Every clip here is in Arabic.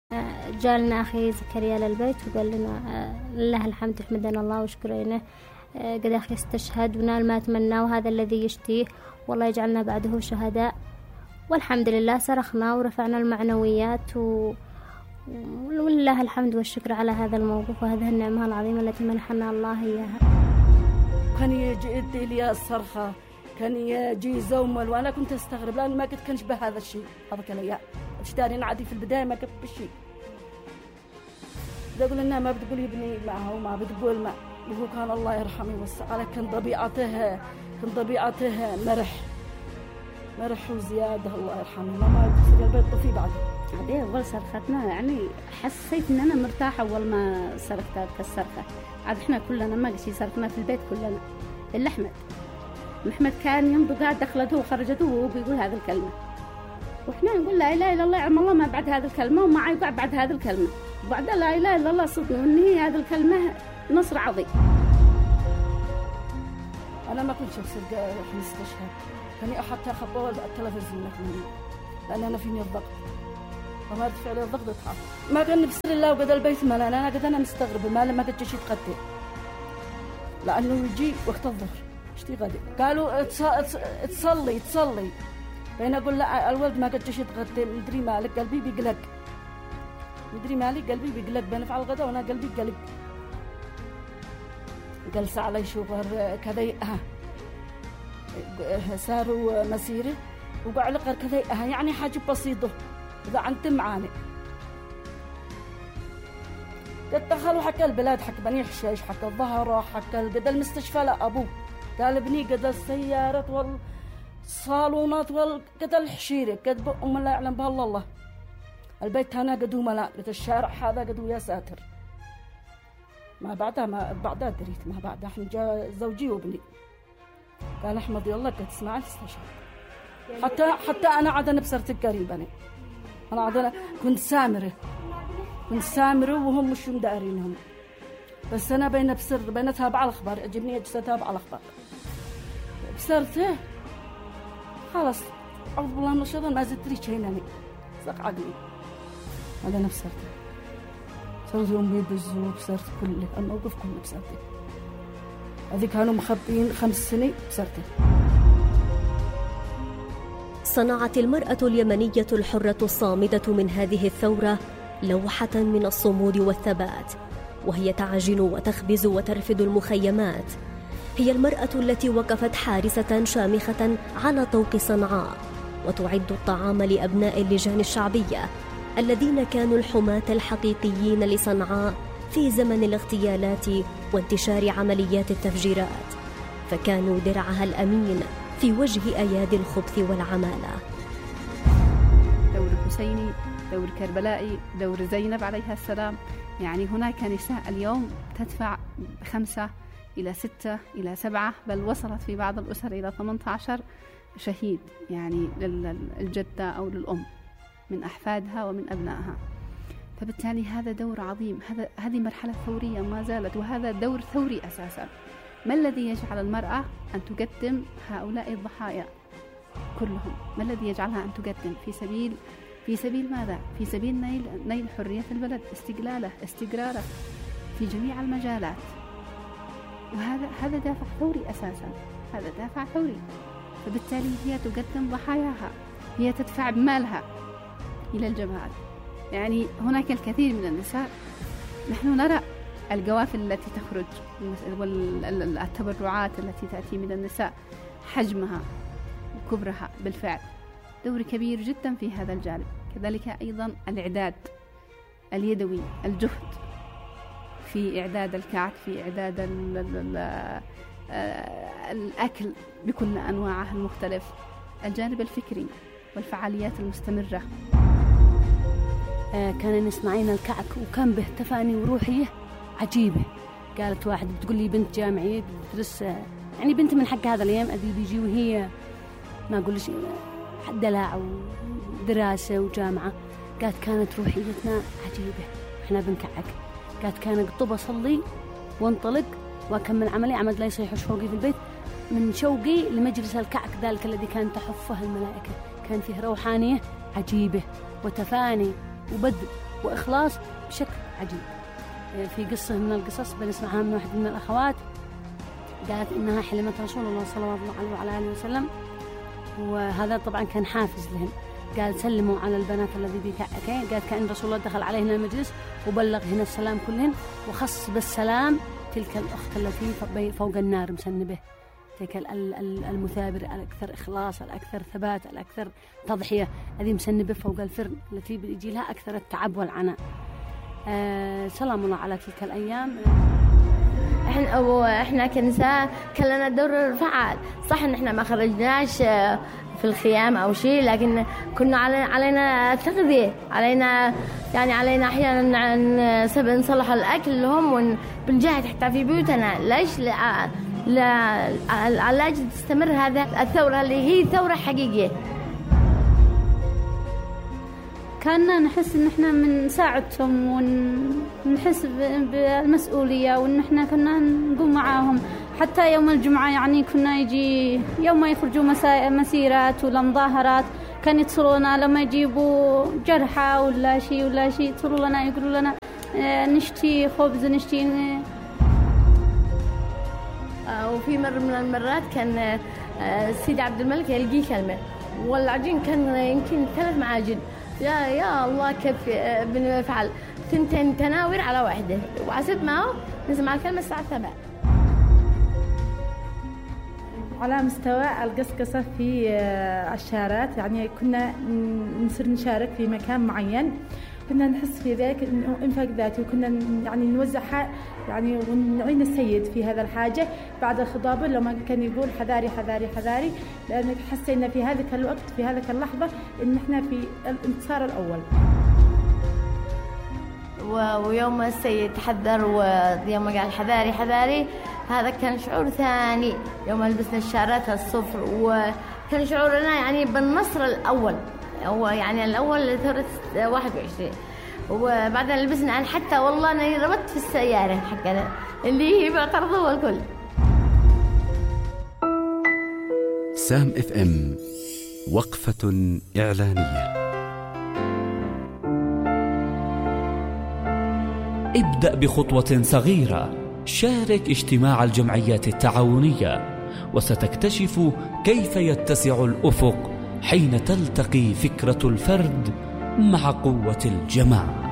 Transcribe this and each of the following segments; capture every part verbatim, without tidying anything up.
جالنا أخي زكريا للبيت وقال لنا لله الحمد حمدنا الله وشكرينه، قد أخي استشهد ونال ما تمناه وهذا الذي يشتيه، والله يجعلنا بعده شهداء. والحمد لله صرخنا ورفعنا المعنويات و... ولله الحمد والشكر على هذا الموقف وهذه النعمة العظيمة التي منحنا الله إياها. كان يجي لي الصرخة، كان يجي زومل، وأنا كنت أستغرب لأنه ما كنت كنش بهذا الشيء. هذا كان يا اشتاري عادي في البداية ما كنت بالشيء. إذا قلنا إنها ما بتقول يبني معه وما بتقول ما، وهو كان الله يرحمه ويوسع عليه، كان طبيعته كان طبيعته مرح مرح وزيادة الله يرحمه. ما تصير البيت طفي بعد. عادي أول صرختنا يعني حسيت إن أنا مرتاحة أول ما صرخت هذه الصرخة. عاد إحنا كلنا ما قشي صرخنا في البيت كلنا إلا أحمد. محمد كان يمضي قاعد دخلته وخرجته وهو بيقول هذه الكلمة، وإحنا نقول لا إله إلا الله يعلم الله ما بعد هذه الكلمة وما يقع بعد هذه الكلمة، وبعد لا إله إلا الله صدق وإن هي هذه الكلمة نصر عظيم. أنا ما كنت بصير في الاستشهاد، كاني حتى خبوا التلفزيون مني لأن أنا فيني الضغط، فما ارتفع لي الضغط اتحط. ما كان بصير الله وقد البيت ملان. أنا قد أنا مستغربة ما لما قد شيء تقدم، لأنه يجي وقت الظهر اشتي غادي قالوا تصلي تصلي، بين أقول لا الولد ما قد شيء تقدم، مدري مالك قلبي بيقلق، مدري مالي قلبي بيقلق، بنفعل الغدا وأنا قلبي قلق. جلس علي شوفر كذا ها ساروا مسيرة وقع لقر كذا ها، يعني حاجة بسيطة إذا أنت معاني. قد دخلوا حكى البلاد، حكى بني حشيش، حكى الظهر، حكى قد المستشفى لا أبوه، قال ابني قد السيارات والصالونات وقد الحشيرة قد بأم لا يعلم بها الله. البيت هنا قدو ملاء، قد الشارع هذا قدو يا ساتر. ما بعدها ما بعدها دريت ما بعدها احنا جاء زوجي وابني قال احمد يلا قد تسمعني استشهد. حتى حتى انا عاد بصرت قريبا، انا عاد كنت سامره كنت سامره وهم مش مدارينهم، بس انا بين بسر بين اتابع الاخبار، عجبني اجلس اتابع الاخبار بصرته خلاص اعوذ بالله من الشيطان ما زدت ريش هيناني زق عقلي. هذا نفس صرته صرت يوم بيبزوا بصرت كله الموقف كله بصرته. هذه كانوا مخبئين خمس سنين بصرته. صنعت المرأة اليمنية الحرة الصامدة من هذه الثورة لوحة من الصمود والثبات، وهي تعجن وتخبز وترفد المخيمات. هي المرأة التي وقفت حارسة شامخة على طوق صنعاء وتعد الطعام لأبناء اللجان الشعبية الذين كانوا الحماة الحقيقيين لصنعاء في زمن الاغتيالات وانتشار عمليات التفجيرات، فكانوا درعها الأمين في وجه أيادي الخبث والعمالة. دور الحسيني، دور كربلائي، دور زينب عليها السلام، يعني هناك نساء اليوم تدفع خمسة إلى ستة إلى سبعة، بل وصلت في بعض الأسر إلى ثمانية عشر شهيد، يعني للجدة أو للأم من أحفادها ومن أبنائها. فبالتالي هذا دور عظيم، هذا هذه مرحلة ثورية ما زالت، وهذا دور ثوري أساسا. ما الذي يجعل المرأة أن تقدم هؤلاء الضحايا كلهم؟ ما الذي يجعلها أن تقدم في سبيل في سبيل ماذا؟ في سبيل نيل نيل حرية البلد، استقلاله، استقراره في جميع المجالات. وهذا هذا دافع ثوري أساسا، هذا دافع ثوري. فبالتالي هي تقدم ضحاياها، هي تدفع بمالها إلى الجبهات. يعني هناك الكثير من النساء، نحن نرى القوافل التي تخرج والتبرعات التي تأتي من النساء، حجمها وكبرها بالفعل دور كبير جدا في هذا الجانب. كذلك أيضا الإعداد اليدوي، الجهد في إعداد الكعك، في إعداد ال ال الأكل بكل أنواعه المختلف، الجانب الفكري والفعاليات المستمرة. كان يصنعين الكعك وكان به تفاني وروحية عجيبة. قالت واحد بتقول لي بنت جامعية بتدرس، يعني بنت من حق هذا الأيام أبي بيجي وهي ما أقولش دلع ودراسة وجامعة. قالت كانت روحيتنا عجيبة إحنا بنكعك. قالت كان قطب أصلي وانطلق وأكمل عملي، عمد لا يصيحش فوقي في البيت من شوقي لمجلس الكعك ذلك الذي كانت تحفه الملائكة. كان فيه روحانية عجيبة وتفاني وبدء وإخلاص بشكل عجيب. في قصة من القصص بنسمعها من واحد من الأخوات، قالت إنها حلمت رسول الله صلى الله عليه وعلى آله وسلم، وهذا طبعا كان حافز لهم. قال سلموا على البنات الذي بكعكين، قالت كأن رسول الله دخل عليهن المجلس وبلغ هنا السلام كلهن، وخص بالسلام تلك الأخت التي فوق النار مسنبه، تلك المثابر الأكثر إخلاص الأكثر ثبات الأكثر تضحية، هذه مسنبه فوق الفرن التي بيجي لها أكثر التعب والعناء. آه سلام الله على تلك الأيام. احنا أو احنا كنساء كان لنا دور فعال، صح ان احنا ما خرجناش في الخيام او شيء، لكن كنا علينا تغذية، علينا يعني علينا احيانا نصلح الاكل لهم ونجاهد حتى في بيوتنا. ليش؟ لا لا تستمر هذا الثورة اللي هي ثورة حقيقية. كنا نحس ان احنا بنساعدهم ونحس بالمسؤولية، وان احنا كنا نقوم معاهم حتى يوم الجمعة. يعني كنا يجي يوم ما يخرجوا مسيرات ولا مظاهرات كان يتصلونا لما يجيبوا جرحى ولا شيء ولا شيء، يتصلوا لنا يقولوا لنا نشتي خبز نشتي. وفي مرة من المرات كان سيد عبد الملك يلقي كلمة، والعجين كان يمكن ثلاث معاجن. يا يا الله كيف بنفعل ثنتين تناور على واحدة، وعسب معه نسمع الكلمة الساعة سبعة. على مستوى القسقسة في الشارات، يعني كنا نصير نشارك في مكان معين، كنا نحس في ذلك انه انفاق ذاتي، وكنا يعني نوزعها يعني ونعين السيد في هذا الحاجة بعد خطابه لما كان يقول حذاري حذاري حذاري، لأن حسينا في هذه الوقت في هذه اللحظة إن إحنا في الانتصار الأول. ويوم السيد تحذر ويوم قال حذاري حذاري، هذا كان شعور ثاني. يوم لبسنا الشارات الصفر، وكان شعورنا يعني بالنصر الأول، هو يعني الأول لثورة واحد وعشرين. وبعدين لبسنا حتى والله أنا ربطت في السيارة حقنا اللي هي بيعترضوا الكل. سام اف ام، وقفة إعلانية. ابدأ بخطوة صغيرة، شارك اجتماع الجمعيات التعاونية، وستكتشف كيف يتسع الأفق حين تلتقي فكرة الفرد مع قوة الجماعة.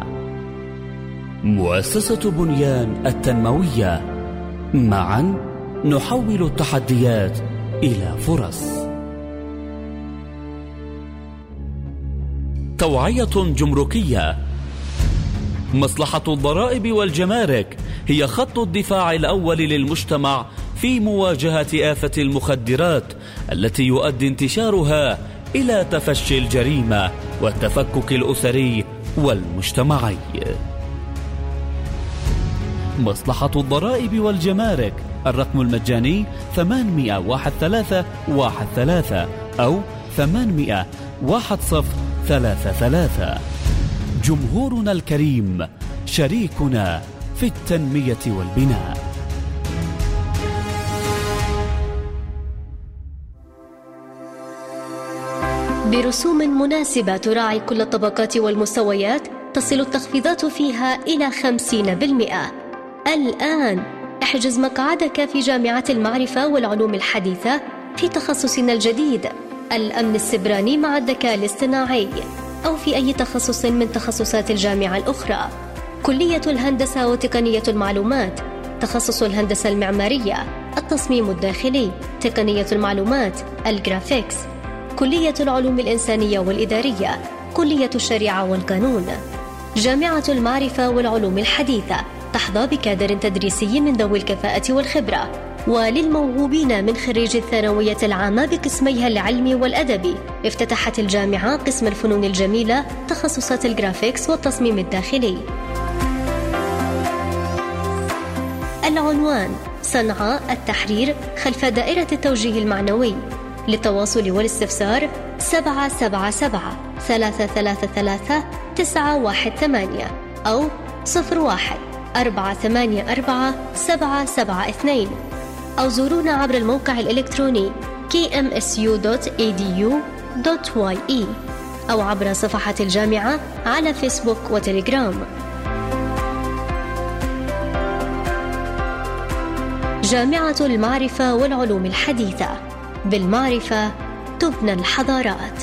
مؤسسة بنيان التنموية، معا نحول التحديات إلى فرص. توعية جمركية. مصلحة الضرائب والجمارك هي خط الدفاع الأول للمجتمع في مواجهة آفة المخدرات التي يؤدي انتشارها إلى تفشي الجريمة والتفكك الأسري والمجتمعي. مصلحة الضرائب والجمارك، الرقم المجاني ثمانمئة واحد ثلاثة واحد ثلاثة أو ثمانمئة واحد صفر ثلاثة ثلاثة. جمهورنا الكريم شريكنا في التنمية والبناء. برسوم مناسبة تراعي كل الطبقات والمستويات، تصل التخفيضات فيها إلى خمسين بالمئة. الآن احجز مقعدك في جامعة المعرفة والعلوم الحديثة في تخصصنا الجديد الأمن السبراني مع الذكاء الاصطناعي، أو في أي تخصص من تخصصات الجامعة الأخرى. كلية الهندسة وتقنية المعلومات، تخصص الهندسة المعمارية، التصميم الداخلي، تقنية المعلومات، الجرافيكس. كلية العلوم الإنسانية والإدارية، كلية الشريعة والقانون. جامعة المعرفة والعلوم الحديثة تحظى بكادر تدريسي من ذوي الكفاءة والخبرة. وللموهوبين من خريج الثانوية العامة بقسميها العلمي والأدبي، افتتحت الجامعة قسم الفنون الجميلة، تخصصات الجرافيكس والتصميم الداخلي. العنوان: صنعاء التحرير خلف دائرة التوجيه المعنوي. للتواصل والاستفسار سبعة سبعة سبعة ثلاثة ثلاثة ثلاثة تسعة واحد ثمانية أو صفر واحد أربعة ثمانية أربعة سبعة سبعة اثنين، أو زورونا عبر الموقع الإلكتروني كي إم إس يو دوت إي دي يو دوت واي إي. أو عبر صفحة الجامعة على فيسبوك وتليجرام. جامعة المعرفة والعلوم الحديثة، بالمعرفة تبنى الحضارات.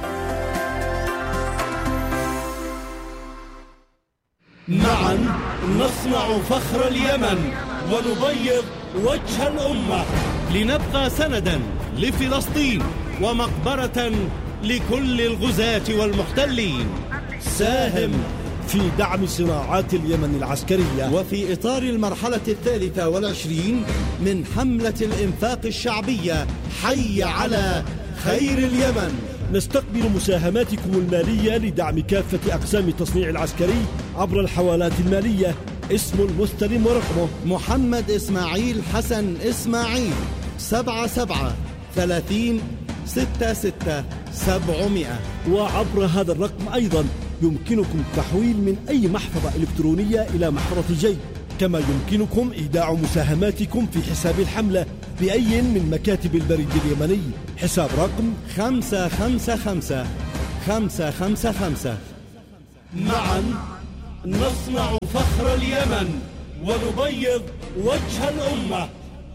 معا نصنع فخر اليمن ونبيض وجه الأمة، لنبقى سندا لفلسطين ومقبرة لكل الغزاة والمحتلين. ساهم في دعم صناعات اليمن العسكرية، وفي إطار المرحلة الثالثة والعشرين من حملة الإنفاق الشعبية حي على خير اليمن. نستقبل مساهماتكم المالية لدعم كافة أقسام التصنيع العسكري عبر الحوالات المالية. اسم المستلم ورقمه محمد إسماعيل حسن إسماعيل، سبعة سبعة ثلاثين ستة ستة سبعمائة. وعبر هذا الرقم أيضا يمكنكم التحويل من أي محفظة إلكترونية إلى محفظة جيب، كما يمكنكم إيداع مساهماتكم في حساب الحملة بأي من مكاتب البريد اليمني. حساب رقم خمسة خمسة خمسة خمسة خمسة خمسة. معا نصنع فخر اليمن ونبيض وجه الأمة.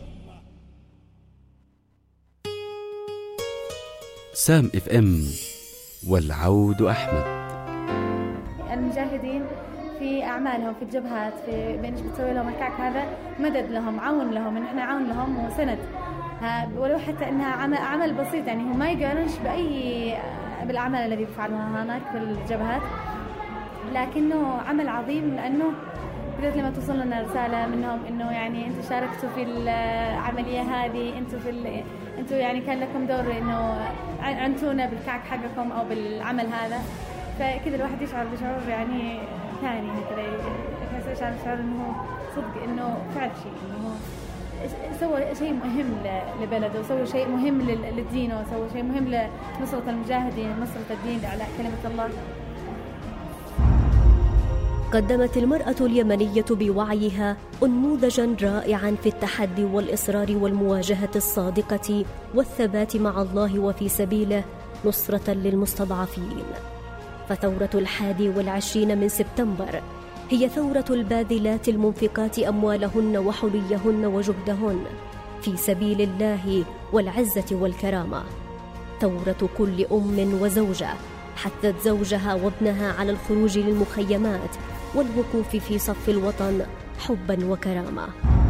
سام اف ام والعود أحمد. المجاهدين في أعمالهم في الجبهات، في بين بتسوي لهم الكعك هذا مدد لهم، عون لهم، إن إحنا عون لهم وسند، ولو حتى إنها عمل, عمل بسيط، يعني هو ما يقارنش بأي بالأعمال الذي بيفعلوها هناك في الجبهات، لكنه عمل عظيم، لأنه بدأت لما توصل لنا رسالة منهم إنه يعني أنتم شاركتوا في العملية هذه، أنتم في ال... أنتم يعني كان لكم دور إنه عنتونا بالكعك حقكم أو بالعمل هذا، فكذا الواحد يشعر بشعور يعني ثاني هكذا، يشعر بشعور إنه صدق إنه فعل شيء، إنه سوى شيء مهم لبلده، وسوى شيء مهم للدين، وسوى شيء مهم لنصرة المجاهدين، نصرة الدين على كلمة الله. قدمت المرأة اليمنية بوعيها أنموذجاً رائعاً في التحدي والإصرار والمواجهة الصادقة والثبات مع الله وفي سبيله نصرة للمستضعفين. فثورة الحادي والعشرين من سبتمبر هي ثورة الباذلات المنفقات أموالهن وحليهن وجهدهن في سبيل الله والعزة والكرامة. ثورة كل أم وزوجة حثت زوجها وابنها على الخروج للمخيمات والوقوف في صف الوطن حبا وكرامة.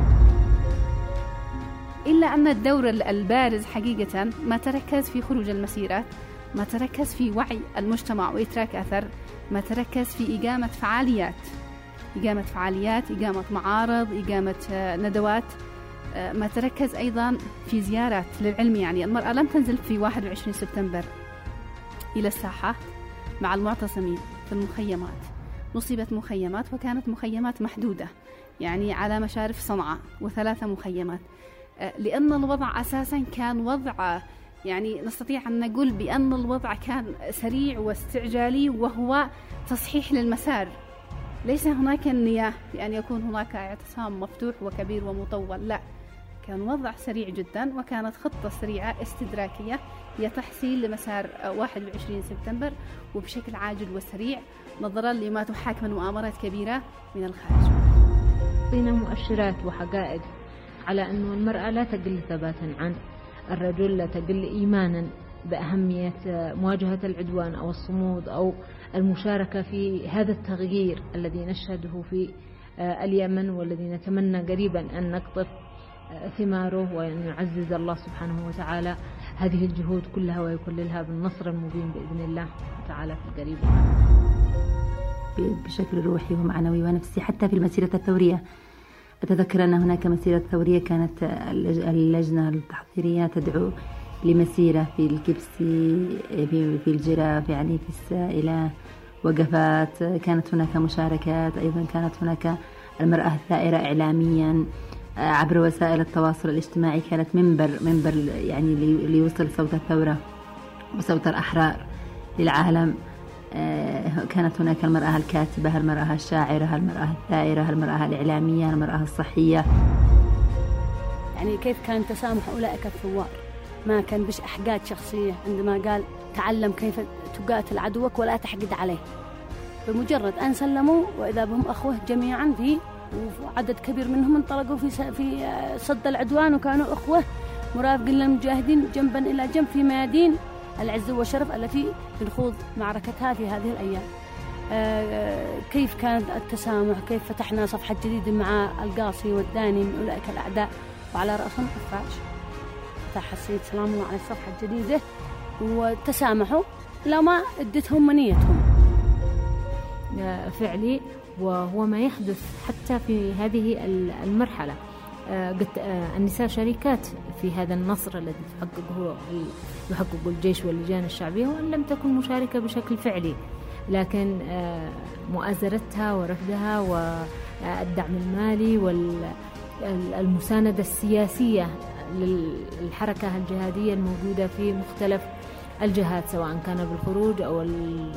إلا أن الدور البارز حقيقة ما تركز في خروج المسيرات، ما تركز في وعي المجتمع وإتراك أثر، ما تركز في إقامة فعاليات إقامة فعاليات إقامة معارض، إقامة ندوات، ما تركز أيضا في زيارات للعلم. يعني المرأة لم تنزل في واحد وعشرين سبتمبر إلى الساحة مع المعتصمين في المخيمات، نصبت مخيمات وكانت مخيمات محدودة، يعني على مشارف صنعاء وثلاثة مخيمات، لأن الوضع أساسا كان وضع يعني نستطيع أن نقول بأن الوضع كان سريع واستعجالي، وهو تصحيح للمسار، ليس هناك النية لأن يكون هناك اعتصام مفتوح وكبير ومطول، لا، كان وضع سريع جدا، وكانت خطة سريعة استدراكية لتحصيل لمسار واحد وعشرين سبتمبر وبشكل عاجل وسريع، نظرا لما تحاك من مؤامرات كبيرة من الخارج. فينا مؤشرات وحقائق على أن المرأة لا تقل ثباتا عن الرجل، لا تقل إيمانا بأهمية مواجهة العدوان أو الصمود أو المشاركة في هذا التغيير الذي نشهده في اليمن، والذي نتمنى قريبا أن نقطف ثماره، وأن يعزز الله سبحانه وتعالى هذه الجهود كلها ويكللها بالنصر المبين بإذن الله تعالى في القريب. بشكل روحي ومعنوي ونفسي حتى في المسيرة الثورية. أتذكر أن هناك مسيرة ثورية كانت اللجنة التحضيرية تدعو لمسيرة في الكبسي، في الجراف، يعني في السائلة، وقفات، كانت هناك مشاركات، أيضا كانت هناك المرأة الثائرة إعلاميا عبر وسائل التواصل الاجتماعي، كانت منبر منبر يعني ليوصل صوت الثورة وصوت الأحرار للعالم. كانت هناك المرأة الكاتبة، المرأة الشاعرة، المرأة الثائرة، المرأة الإعلامية، المرأة الصحية. يعني كيف كان تسامح أولئك الثوار، ما كان بش أحقاد شخصية عندما قال تعلم كيف تقاتل عدوك ولا تحقد عليه. بمجرد أن سلموا وإذا بهم أخوه جميعا في وعدد كبير منهم انطلقوا في في صد العدوان، وكانوا أخوة مرافقين للمجاهدين جنبا إلى جنب في ميادين العز والشرف التي بنخوض معركتها في هذه الأيام. كيف كان التسامح، كيف فتحنا صفحة جديدة مع القاصي والداني من أولئك الأعداء وعلى رأسهم الفاش. فتح السيد سلام الله عليه الصفحة الجديدة وتسامحوا لو ما ادتهم منيتهم. فعلي وهو ما يحدث حتى في هذه المرحلة. النساء شريكات في هذا النصر الذي تحققه يحققه الجيش واللجان الشعبية، وإن لم تكن مشاركة بشكل فعلي، لكن مؤازرتها ورفدها والدعم المالي والمساندة السياسية للحركة الجهادية الموجودة في مختلف الجهات، سواء كان بالخروج أو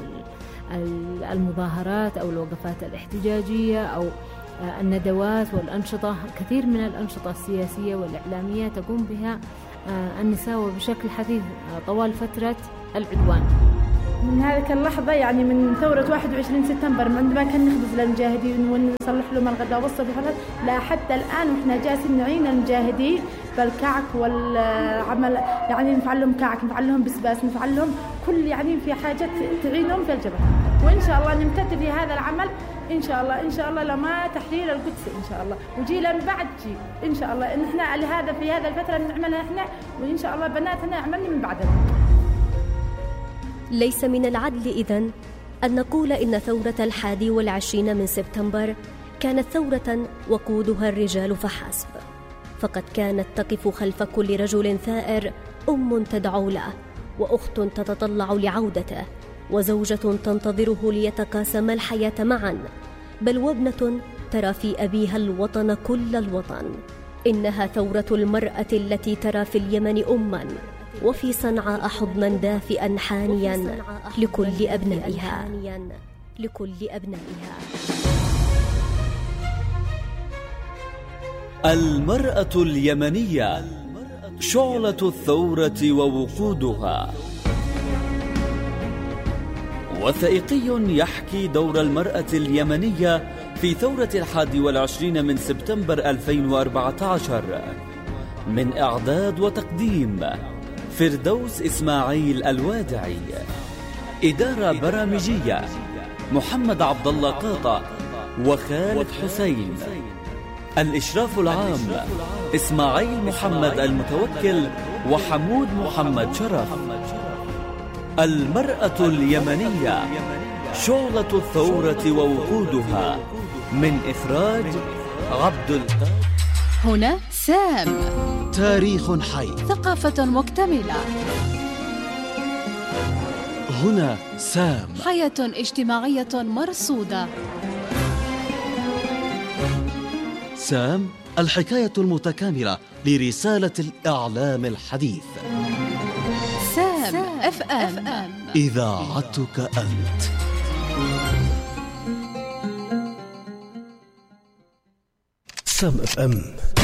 المظاهرات أو الوقفات الاحتجاجية أو الندوات والأنشطة. كثير من الأنشطة السياسية والإعلامية تقوم بها النساء وبشكل حثيث طوال فترة العدوان. من هذه اللحظة يعني من ثورة واحد وعشرين سبتمبر عندما كان نخبز للمجاهدين ونصلح لهم الغداء والصبح لا حتى الآن وإحنا جالسين نعين المجاهدين بالكعك والعمل، يعني نفعل لهم كعك، نفعل لهم بسباس، نفعل لهم كل يعني في حاجة تعينهم في الجبهة، وإن شاء الله نمتد في هذا العمل إن شاء الله إن شاء الله لما تحرير القدس إن شاء الله، وجيلا بعد جيل إن شاء الله. إن إحنا لهذا في هذا الفترة نعملها إحنا، وإن شاء الله بناتنا يعملن من بعدنا. ليس من العدل إذن أن نقول إن ثورة الحادي والعشرين من سبتمبر كانت ثورة وقودها الرجال فحسب، فقد كانت تقف خلف كل رجل ثائر أم تدعو له، وأخت تتطلع لعودته، وزوجة تنتظره ليتقاسم الحياة معا، بل وابنة ترى في أبيها الوطن كل الوطن. إنها ثورة المرأة التي ترى في اليمن أما، وفي صنعاء حضنا دافئا حانيا لكل أبنائها لكل أبنائها. المرأة اليمنية شعلة الثورة ووقودها. وثائقي يحكي دور المرأة اليمنية في ثورة الحادي والعشرين من سبتمبر ألفين وأربعة عشر، من إعداد وتقديم فردوس إسماعيل الوادعي، إدارة برامجية محمد عبد الله قاطع وخالد حسين، الإشراف العام إسماعيل محمد المتوكل وحمود محمد شرف. المرأة اليمنية شعلة الثورة ووقودها، من إخراج عبد القادر. هنا سام، تاريخ حي، ثقافة مكتملة. هنا سام، حياة اجتماعية مرصودة. سام، الحكاية المتكاملة لرسالة الإعلام الحديث. سام اف ام، إذاعتك أنت. سام اف ام،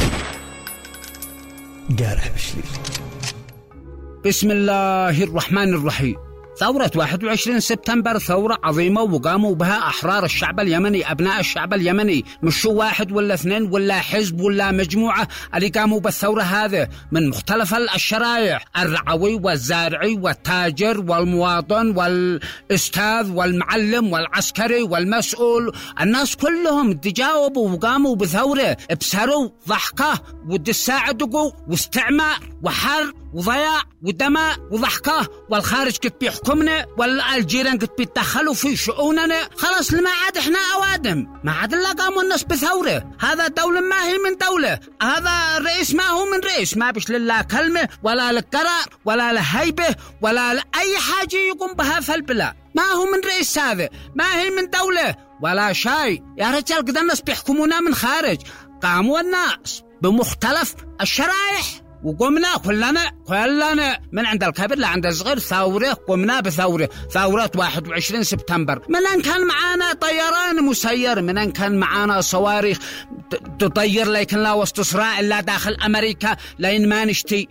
جارح بشليل. بسم الله الرحمن الرحيم. ثورة واحد وعشرين سبتمبر ثورة عظيمة وقاموا بها أحرار الشعب اليمني، أبناء الشعب اليمني، مش شو واحد ولا اثنين ولا حزب ولا مجموعة اللي قاموا بالثورة هذه من مختلف الشرائح، الرعوي والزارعي والتاجر والمواطن والأستاذ والمعلم والعسكري والمسؤول، الناس كلهم تجاوبوا وقاموا بثورة، بسروا ضحكة ودساعدقوا واستعمار وحر وضياع ودماء وضحكة، والخارج كنت بيحكمنا والجيران كنت بيتدخلوا في شؤوننا. خلاص لما عاد احنا اوادم، ما عاد الا قاموا الناس بثورة. هذا دولة ما هي من دولة، هذا الرئيس ما هو من رئيس، ما بيش لله كلمة ولا للقرار ولا لهيبة ولا لأي حاجة يقوم بها في البلاد. ما هو من رئيس، هذا ما هي من دولة ولا شيء. يا رجال قد الناس بيحكمونا من خارج، قاموا الناس بمختلف الشرائح وقمنا كلنا كلنا من عند الكبير لعند الصغير ثورة، قمنا بثورة، ثورة واحد وعشرين سبتمبر. من أن كان معانا طيران مسير، من أن كان معانا صواريخ تطير لكن لا وسط صراع إلا داخل أمريكا لين ما نشتي،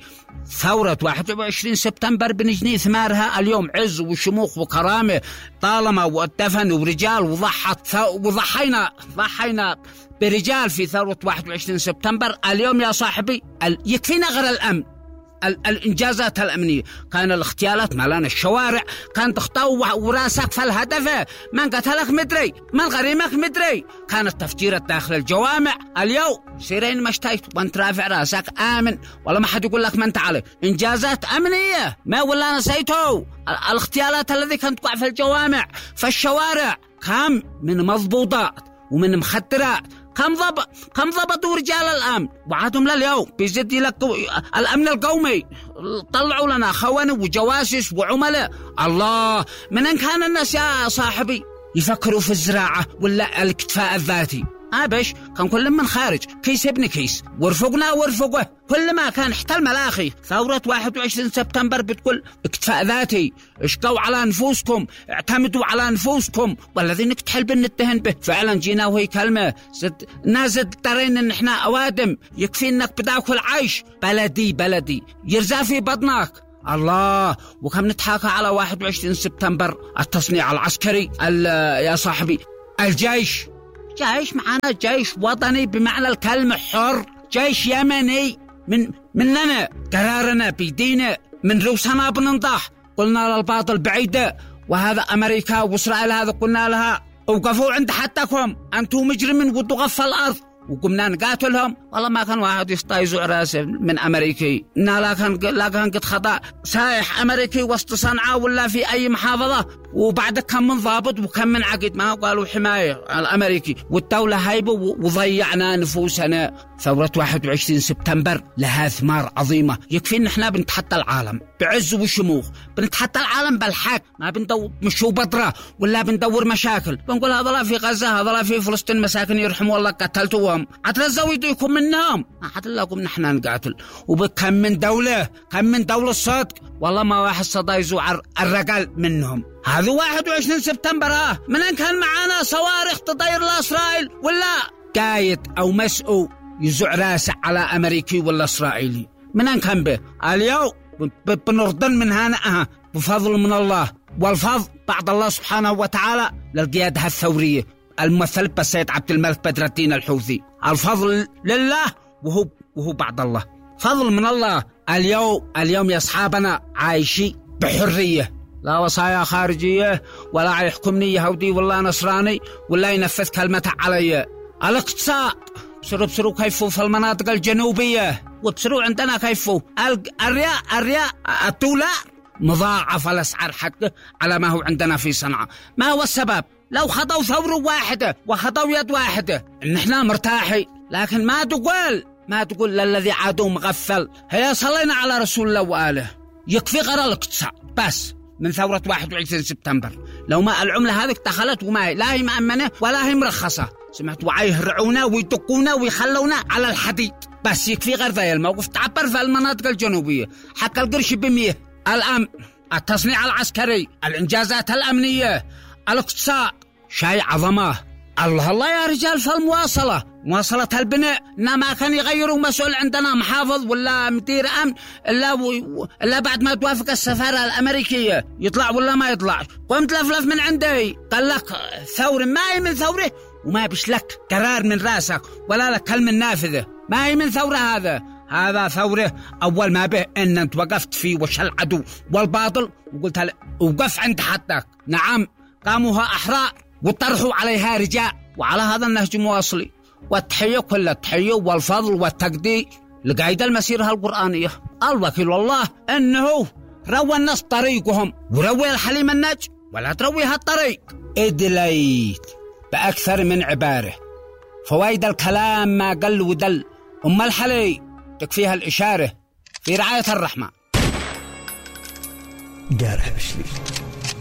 ثورة واحد وعشرين سبتمبر بنجني ثمارها اليوم عز وشموخ وكرامة طالما واتفن ورجال وضحت وضحينا ضحينا برجال في ثورة واحد وعشرين سبتمبر. اليوم يا صاحبي يكفينا غير الأمن، الإنجازات الأمنية، كان الاغتيالات مالان الشوارع، كان تخطو وراسك في الهدف، من قتلك مدري، من غريمك مدري، كانت تفجيرات داخل الجوامع. اليوم سيرين مشتيت وانت رافع راسك آمن، ولا ما حد يقول لك من تعالي. إنجازات أمنية ما ولا نسيته. الاغتيالات الذي كانت تقع في الجوامع في الشوارع كم من مضبوطات ومن مخدرات، كم ضبط كم ضبطوا رجال الأمن وعادهم لليوم بيزيد لك الأمن القومي. طلعوا لنا خوان وجواسس وعملاء. الله، من أن كان الناس يا صاحبي يفكروا في الزراعة ولا الاكتفاء الذاتي؟ أبش كان كل من خارج كيس ابن كيس ورفقنا ورفقه. كل ما كان احتل ملاخي ثورة واحد وعشرين سبتمبر بتقول اكتفاء ذاتي، اشقوا على نفوسكم، اعتمدوا على نفوسكم، والذين تحل بنتهن به. فعلا جينا وهي كلمة زد نازد ترين ان احنا اوادم، يكفي انك بداكل عيش بلدي بلدي يرزا في بطنك. الله، وكم نتحاكى على واحد وعشرين سبتمبر التصنيع العسكري يا صاحبي. الجيش جيش معنا، جيش وطني بمعنى الكلمة، حر، جيش يمني من مننا، قرارنا بيدينا، من روسنا بننضح. قلنا للباطل بعيدة، وهذا أمريكا وإسرائيل هذا قلنا لها وقفوا عند حدكم، أنتم مجرمين وتغفى الأرض، وقمنا نقاتلهم. والله ما كان واحد يستيزع راسه من أمريكي، لا كان لا كان قد خطأ سايح أمريكي وسط صنعاء ولا في أي محافظة، وبعد كم من ضابط وكم من عقد ما قالوا حماية الأمريكي، والدولة هايبة وضيعنا نفوسنا. ثورة واحد وعشرين سبتمبر لها ثمار عظيمة، يكفي إن إحنا بنتحدى العالم بعز وشموخ، بنتحدى العالم بالحق، ما بندور مشو بطرة ولا بندور مشاكل. بنقول هذا لا في غزة، هذا لا في فلسطين مساكن يرحموا الله قتلتوهم، عترزوا يديكم منهم، ما حد لكم نحن نقاتل. وبكم من دولة، كم من دولة الصدق، والله ما واحد صدى يزوع الرجال منهم. هذا واحد وعشرين سبتمبر ها من أن كان معانا صواريخ تطير لإسرائيل ولا قايد أو مسؤول يزوع راسه على أمريكي ولا إسرائيلي، من أن كان به. اليوم بنرضن من هنا بفضل من الله، والفضل بعد الله سبحانه وتعالى للقيادة الثورية الممثل بالسيد عبد الملك بدر الدين الحوثي. الفضل لله وهو وهو بعد الله، فضل من الله. اليوم اليوم يا أصحابنا عايشين بحرية، لا وصايا خارجية ولا يحكمني يهودي ولا نصراني ولا ينفذ كلمته علي. الاقتصاد بسروا بسروا كيفوا في المناطق الجنوبية، وبسروا عندنا كيفوا الرياء الرياء الدولار مضاعف الأسعار حقه على ما هو عندنا في صنعاء. ما هو السبب؟ لو خطوا ثورة واحدة وخطوا يد واحدة إن إحنا مرتاحي، لكن ما تقول ما تقول للذي عادوا مغفل. هي صلينا على رسول الله وآله، يكفي غير الاقتصاد بس. من ثورة واحد وعشرين سبتمبر لو ما العملة هذه دخلت وما هي لا هي مأمنة ولا هي مرخصة، سمعت وعيهرعونا ويدقونا ويخلونا على الحديد بس. يكفي غير ذا الموقف تعبر في المناطق الجنوبية، حق القرش بمية، الأمن، التصنيع العسكري، الإنجازات الأمنية، الاقتصاد، شيء عظمه. الله الله يا رجال، فالمواصلة مواصلة البناء، إنما كان يغيروا مسؤول عندنا محافظ ولا مدير أمن إلا, و... إلا بعد ما توافق السفارة الأمريكية يطلع ولا ما يطلع. قمت لفلف من عندي قال لك ثورة، ما هي من ثورة وما بش لك قرار من راسك ولا لك كلمة نافذة، ما هي من ثورة. هذا هذا ثورة أول ما به إن أنت وقفت في وش العدو والباطل وقلت هل... وقف عند حدك. نعم قاموها أحرار وطرحوا عليها رجال، وعلى هذا النهج مواصلي. والتحية كل التحية والفضل والتقدير لقايد المسيرة القرآنية. الوكيل الله أنه روى الناس طريقهم وروي الحليم النج ولا ترويها الطريق. إدليت بأكثر من عبارة، فوائد الكلام ما قل ودل، أم الحلي تكفيها الإشارة في رعاية الرحمن. قارح بشلي